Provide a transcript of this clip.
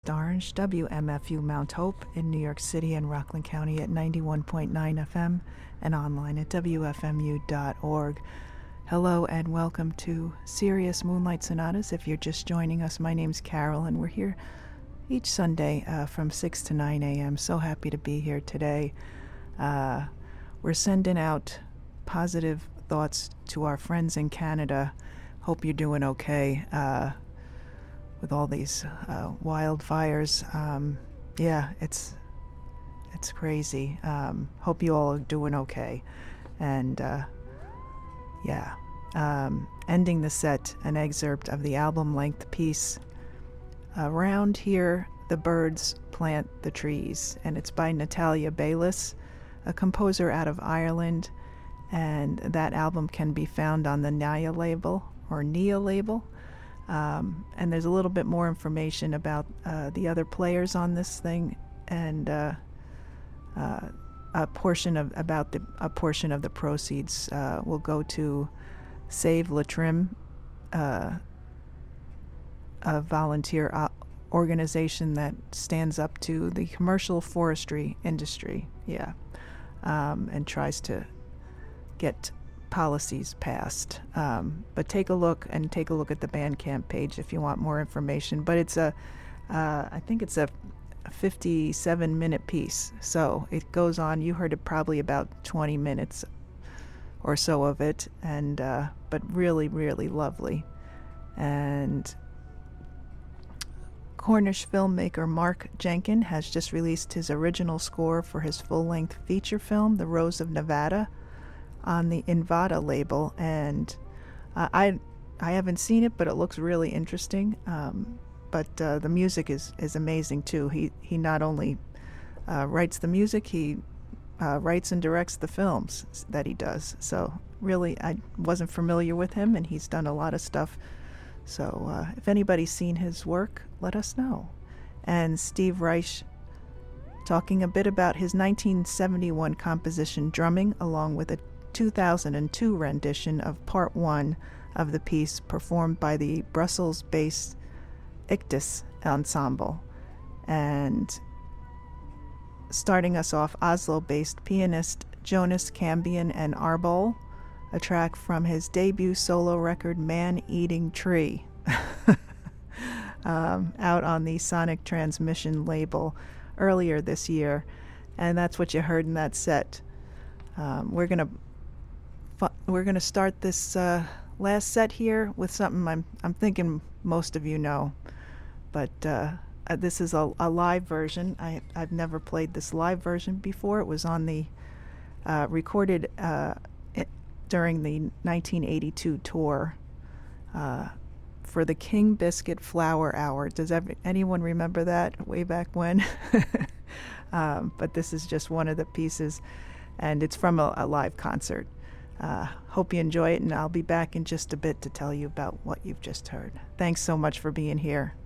Orange, WMFU Mount Hope in New York City and Rockland County at 91.9 FM and online at WFMU.org. Hello and welcome to Sirius Moonlight Sonatas. If you're just joining us, my name's Carol and we're here each Sunday from 6 to 9 a.m. So happy to be here today. We're sending out positive thoughts to our friends in Canada. Hope you're doing okay with all these wildfires. It's crazy. Hope you all are doing okay. And ending the set, an excerpt of the album-length piece, Around Here the Birds Plant the Trees, and it's by Natalia Baylis, a composer out of Ireland, and that album can be found on the Nia label. And there's a little bit more information about the other players on this thing, and a portion of the proceeds will go to Save Latrim, a volunteer organization that stands up to the commercial forestry industry, and tries to get policies passed. But take a look at the Bandcamp page if you want more information. But it's I think it's a 57-minute piece, so it goes on. You heard it probably about 20 minutes or so of it, and but really, really lovely. And Cornish filmmaker Mark Jenkin has just released his original score for his full-length feature film, The Rose of Nevada, on the Invada label, and I haven't seen it, but it looks really interesting. But the music is amazing too. He not only writes the music, he writes and directs the films that he does. So really, I wasn't familiar with him, and he's done a lot of stuff. So if anybody's seen his work, let us know. And Steve Reich talking a bit about his 1971 composition Drumming, along with a 2002 rendition of Part 1 of the piece performed by the Brussels-based Ictus Ensemble. And starting us off, Oslo-based pianist Jonas Cambion and Arbol, a track from his debut solo record Man-Eating Tree, out on the Sonic Transmission label earlier this year. And that's what you heard in that set. We're gonna start this last set here with something I'm thinking most of you know, but this is a live version. I've never played this live version before. It was on the recorded during the 1982 tour for the King Biscuit Flower Hour. Does anyone remember that way back when? But this is just one of the pieces, and it's from a live concert. Hope you enjoy it, and I'll be back in just a bit to tell you about what you've just heard. Thanks so much for being here.